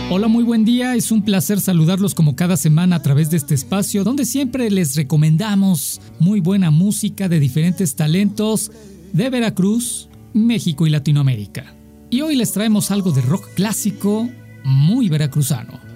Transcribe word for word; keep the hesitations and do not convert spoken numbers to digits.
Hola, muy buen día, es un placer saludarlos como cada semana a través de este espacio donde siempre les recomendamos muy buena música de diferentes talentos de Veracruz, México y Latinoamérica. Y hoy les traemos algo de rock clásico muy veracruzano.